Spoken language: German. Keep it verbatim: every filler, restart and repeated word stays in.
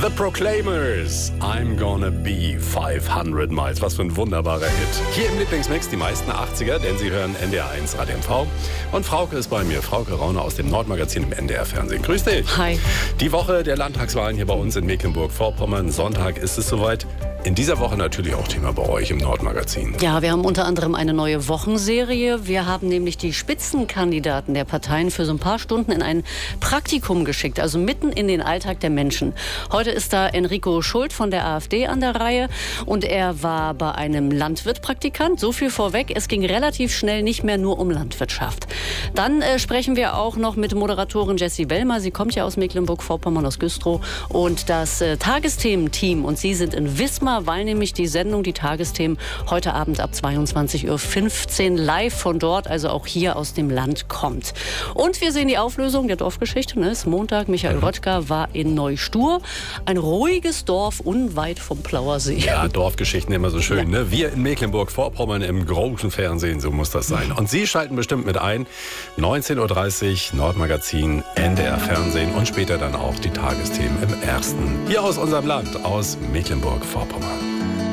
The Proclaimers, I'm Gonna Be fünfhundert Miles. Was für ein wunderbarer Hit. Hier im Lieblingsmix die meisten achtziger, denn Sie hören N D R eins Radio M V. Und Frauke ist bei mir, Frauke Rauner aus dem Nordmagazin im N D R-Fernsehen. Grüß dich. Hi. Die Woche der Landtagswahlen hier bei uns in Mecklenburg-Vorpommern. Sonntag ist es soweit. In dieser Woche natürlich auch Thema bei euch im Nordmagazin. Ja, wir haben unter anderem eine neue Wochenserie. Wir haben nämlich die Spitzenkandidaten der Parteien für so ein paar Stunden in ein Praktikum geschickt, also mitten in den Alltag der Menschen. Heute ist da Enrico Schult von der AfD an der Reihe und er war bei einem Landwirt Praktikant. So viel vorweg, es ging relativ schnell nicht mehr nur um Landwirtschaft. Dann äh, sprechen wir auch noch mit Moderatorin Jessie Wellmer. Sie kommt ja aus Mecklenburg-Vorpommern, aus Güstrow, und das äh, Tagesthemen-Team. Und sie sind in Wismar, weil nämlich die Sendung, die Tagesthemen, heute Abend ab zweiundzwanzig Uhr fünfzehn live von dort, also auch hier aus dem Land, kommt. Und wir sehen die Auflösung der Dorfgeschichte. Ne? Es ist Montag, Michael Rottka war in Neustur. Ein ruhiges Dorf unweit vom Plauersee. Ja, Dorfgeschichten immer so schön. Ja. Ne? Wir in Mecklenburg-Vorpommern im großen Fernsehen, so muss das sein. Und Sie schalten bestimmt mit ein. neunzehn Uhr dreißig, Nordmagazin, N D R-Fernsehen und später dann auch die Tagesthemen im Ersten. Hier aus unserem Land, aus Mecklenburg-Vorpommern.